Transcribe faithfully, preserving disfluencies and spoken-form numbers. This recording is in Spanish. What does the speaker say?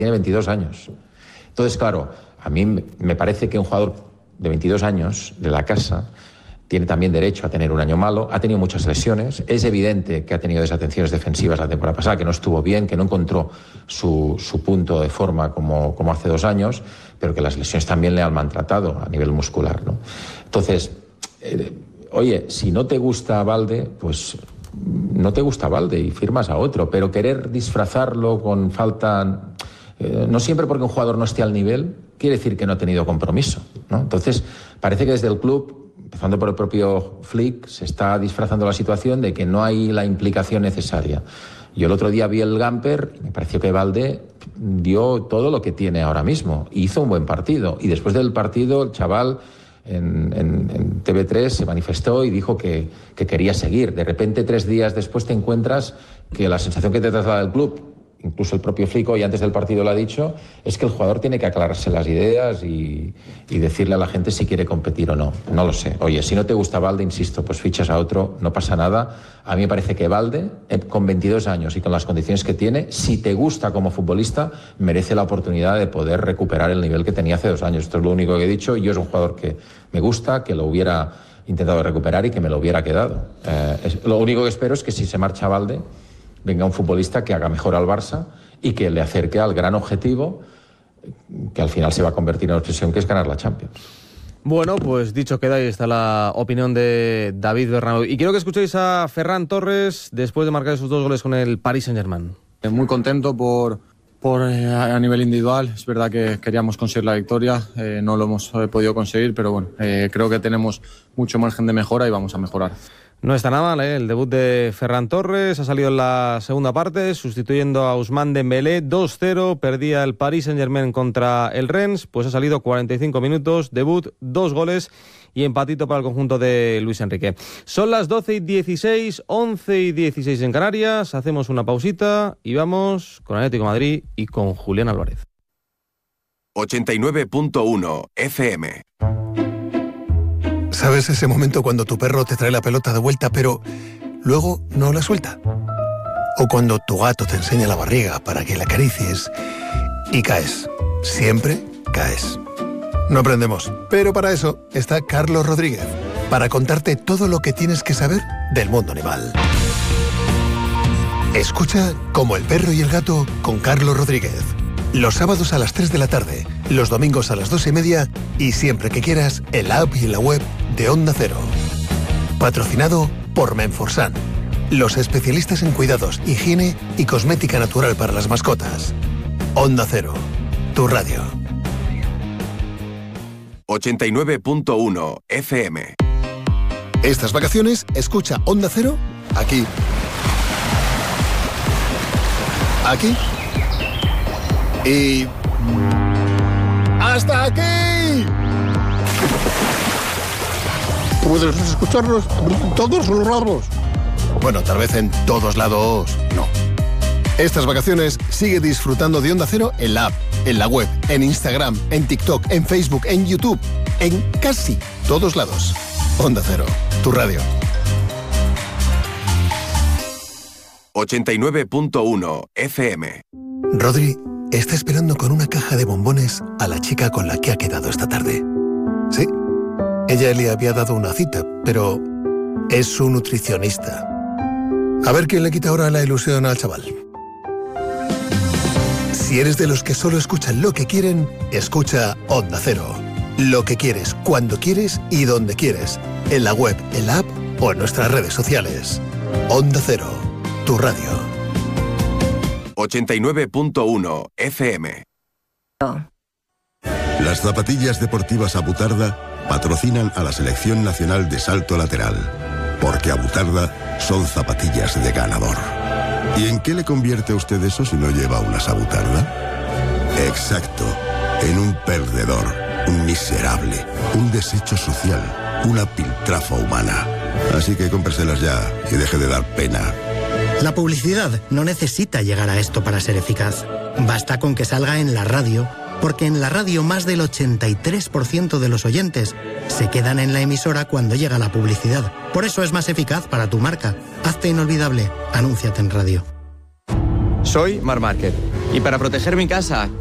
tiene veintidós años. Entonces, claro, a mí me parece que un jugador de veintidós años de la casa tiene también derecho a tener un año malo, ha tenido muchas lesiones, es evidente que ha tenido desatenciones defensivas la temporada pasada, que no estuvo bien, que no encontró su, su punto de forma como, como hace dos años, pero que las lesiones también le han maltratado a nivel muscular, ¿no? Entonces, eh, oye, si no te gusta Balde, pues no te gusta Balde y firmas a otro, pero querer disfrazarlo con falta... Eh, no siempre porque un jugador no esté al nivel quiere decir que no ha tenido compromiso, ¿no? Entonces, parece que desde el club, empezando por el propio Flick, se está disfrazando la situación de que no hay la implicación necesaria. Yo el otro día vi el Gamper y me pareció que Balde dio todo lo que tiene ahora mismo. Hizo un buen partido. Y después del partido, el chaval en, en, en T V tres se manifestó y dijo que, que quería seguir. De repente, tres días después te encuentras que la sensación que te traslada el club, incluso el propio Flick hoy antes del partido lo ha dicho, es que el jugador tiene que aclararse las ideas y, y decirle a la gente si quiere competir o no. No lo sé. Oye, si no te gusta Balde, insisto, pues fichas a otro, no pasa nada. A mí me parece que Balde, con veintidós años y con las condiciones que tiene, si te gusta como futbolista, merece la oportunidad de poder recuperar el nivel que tenía hace dos años. Esto es lo único que he dicho. Yo es un jugador que me gusta, que lo hubiera intentado recuperar y que me lo hubiera quedado. Eh, es, lo único que espero es que si se marcha Balde, venga un futbolista que haga mejor al Barça y que le acerque al gran objetivo que al final se va a convertir en obsesión, que es ganar la Champions. Bueno, pues dicho queda, ahí está la opinión de David Bernabéu. Y quiero que escuchéis a Ferran Torres después de marcar sus dos goles con el Paris Saint-Germain. Muy contento por, por eh, a nivel individual. Es verdad que queríamos conseguir la victoria, eh, no lo hemos eh, podido conseguir, pero bueno, eh, creo que tenemos mucho margen de mejora y vamos a mejorar. No está nada mal, ¿eh? El debut de Ferran Torres ha salido en la segunda parte, sustituyendo a Ousmane Dembélé. Dos cero, perdía el Paris Saint-Germain contra el Rennes, pues ha salido cuarenta y cinco minutos, debut, dos goles y empatito para el conjunto de Luis Enrique. Son las doce y dieciséis, once y dieciséis en Canarias, hacemos una pausita y vamos con Atlético de Madrid y con Julián Álvarez. ochenta y nueve punto uno F M. ¿Sabes ese momento cuando tu perro te trae la pelota de vuelta, pero luego no la suelta? O cuando tu gato te enseña la barriga para que la acaricies y caes. Siempre caes. No aprendemos, pero para eso está Carlos Rodríguez, para contarte todo lo que tienes que saber del mundo animal. Escucha Como el perro y el gato con Carlos Rodríguez. Los sábados a las tres de la tarde, los domingos a las dos y media y siempre que quieras en la app y en la web de Onda Cero. Patrocinado por Menforsan, los especialistas en cuidados, higiene y cosmética natural para las mascotas. Onda Cero, tu radio. ochenta y nueve punto uno F M. Estas vacaciones, escucha Onda Cero aquí. Aquí. Y... ¡hasta aquí! Puedes escucharnos en todos los lados. Bueno, tal vez en todos lados no. Estas vacaciones sigue disfrutando de Onda Cero en la app, en la web, en Instagram, en TikTok, en Facebook, en YouTube, en casi todos lados. Onda Cero, tu radio. ochenta y nueve punto uno F M. Rodri está esperando con una caja de bombones a la chica con la que ha quedado esta tarde. Sí, ella le había dado una cita, pero es su nutricionista. A ver quién le quita ahora la ilusión al chaval. Si eres de los que solo escuchan lo que quieren, escucha Onda Cero. Lo que quieres, cuando quieres y donde quieres. En la web, en la app o en nuestras redes sociales. Onda Cero, tu radio. ochenta y nueve punto uno F M. Las zapatillas deportivas Abutarda patrocinan a la Selección Nacional de Salto Lateral, porque Abutarda son zapatillas de ganador. ¿Y en qué le convierte a usted eso si no lleva unas Abutarda? Exacto, en un perdedor, un miserable, un desecho social, una piltrafa humana. Así que cómpreselas ya y deje de dar pena. La publicidad no necesita llegar a esto para ser eficaz. Basta con que salga en la radio, porque en la radio más del ochenta y tres por ciento de los oyentes se quedan en la emisora cuando llega la publicidad. Por eso es más eficaz para tu marca. Hazte inolvidable. Anúnciate en radio. Soy Marc Márquez Y para proteger mi casa,